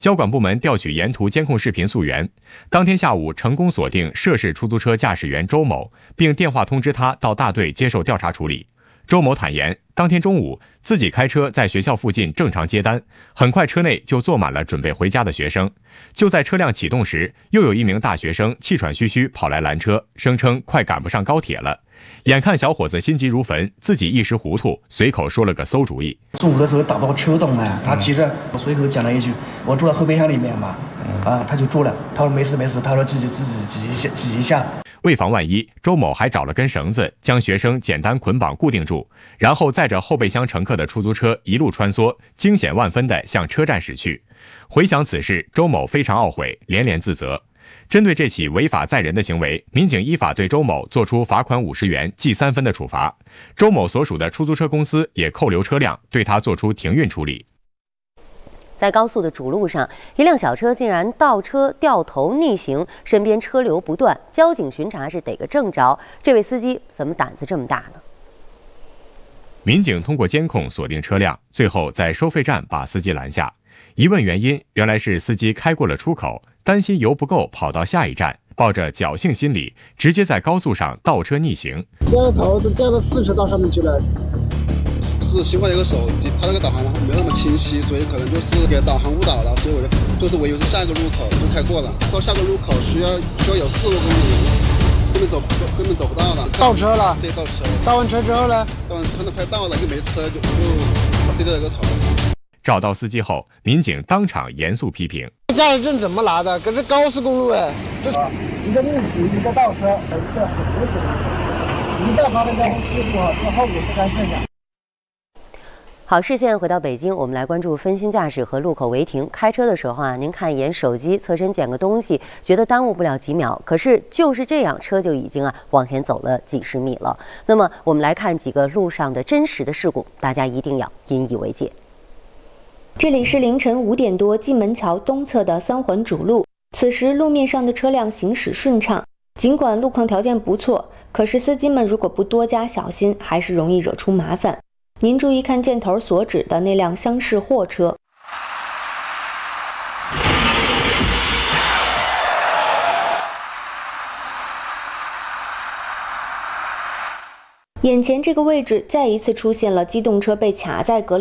交管部门调取沿途监控视频溯源，当天下午成功锁定涉事出租车驾驶员周某，并电话通知他到大队接受调查处理。周某坦言，当天中午自己开车在学校附近正常接单，很快车内就坐满了准备回家的学生。就在车辆启动时，又有一名大学生气喘吁吁跑来拦车，声称快赶不上高铁了。眼看小伙子心急如焚，自己一时糊涂，随口说了个馊主意。 中午的时候打到车洞啊，他急着随口讲了一句：“我住在后备箱里面嘛。”他就住了。他说没事没事，他说自己一下。 为防万一，周某还找了根绳子，将学生简单捆绑固定住，然后载着后备箱乘客的出租车一路穿梭，惊险万分地向车站驶去。回想此事，周某非常懊悔，连连自责。针对这起违法载人的行为，民警依法对周某作出罚款50元、记3分的处罚。周某所属的出租车公司也扣留车辆，对他作出停运处理。 在高速的主路上，一辆小车竟然倒车掉头逆行，身边车流不断，交警巡查是逮个正着。这位司机怎么胆子这么大呢？ 民警通过监控锁定车辆，最后在收费站把司机拦下。一问原因，原来是司机开过了出口，担心油不够，跑到下一站，抱着侥幸心理，直接在高速上倒车逆行。 掉了头都掉到4车道上面去了。 是新换了一个手机，它那个导航然后没有那么清晰，所以可能就是给导航误导了，所以我以为是下一个路口就开过了，到下个路口需要有4多公里，根本走不到了。 倒车了？ 对，倒车。 倒完车之后呢？ 倒完车快到了，又没车，就对着了个头。 找到司机后，民警当场严肃批评： 驾驶证怎么拿的？可是高速公路哎， 一个逆行，一个倒车，一个很危险的，一旦发生交通事故这后果不堪设想。 好，视线回到北京，我们来关注分心驾驶和路口违停。开车的时候啊，您看一眼手机，侧身捡个东西，觉得耽误不了几秒，可是就是这样，车就已经往前走了几十米了。那么我们来看几个路上的真实的事故，大家一定要引以为戒。 这里是凌晨5点多，蓟门桥东侧的3环主路。此时路面上的车辆行驶顺畅，尽管路况条件不错，可是司机们如果不多加小心，还是容易惹出麻烦。您注意看箭头所指的那辆厢式货车，眼前这个位置再一次出现了机动车被卡在隔